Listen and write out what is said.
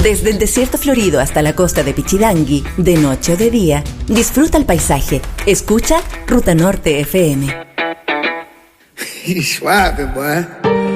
Desde el desierto florido hasta la costa de Pichidangui, de noche o de día, disfruta el paisaje. Escucha Ruta Norte FM. Suave, boy.